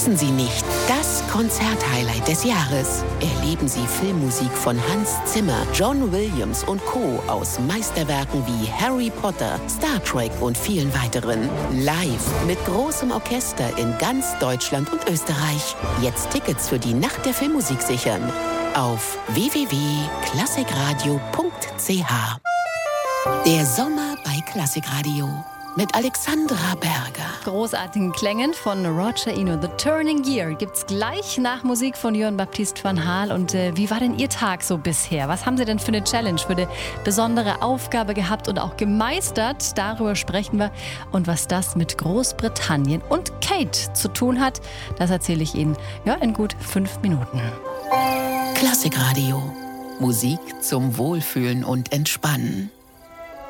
Wissen Sie nicht, das Konzerthighlight des Jahres. Erleben Sie Filmmusik von Hans Zimmer, John Williams und Co. aus Meisterwerken wie Harry Potter, Star Trek und vielen weiteren. Live mit großem Orchester in ganz Deutschland und Österreich. Jetzt Tickets für die Nacht der Filmmusik sichern. Auf www.klassikradio.ch. Der Sommer bei Klassikradio. Mit Alexandra Berger. Großartigen Klängen von Roger Eno. The Turning Year gibt's gleich nach Musik von Johann Baptist van Haal. Und wie war denn Ihr Tag so bisher? Was haben Sie denn für eine Challenge, für eine besondere Aufgabe gehabt und auch gemeistert? Darüber sprechen wir. Und was das mit Großbritannien und Kate zu tun hat, das erzähle ich Ihnen in gut 5 Minuten. Klassikradio. Musik zum Wohlfühlen und Entspannen.